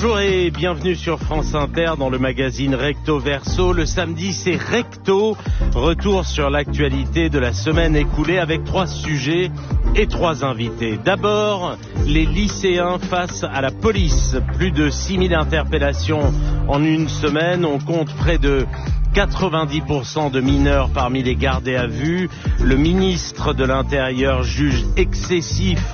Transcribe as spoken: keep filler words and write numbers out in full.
Bonjour et bienvenue sur France Inter dans le magazine Recto Verso. Le samedi, c'est Recto. Retour sur l'actualité de la semaine écoulée avec trois sujets et trois invités. D'abord, les lycéens face à la police. Plus de six mille interpellations en une semaine. On compte près de quatre-vingt-dix pour cent de mineurs parmi les gardés à vue. Le ministre de l'Intérieur juge excessif